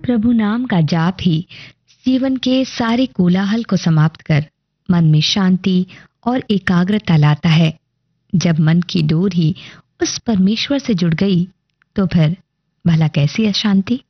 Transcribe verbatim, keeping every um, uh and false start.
प्रभु नाम का जाप ही जीवन के सारे कोलाहल को समाप्त कर मन में शांति और एकाग्रता लाता है। जब मन की डोर ही उस परमेश्वर से जुड़ गई तो फिर भला कैसी अशांति।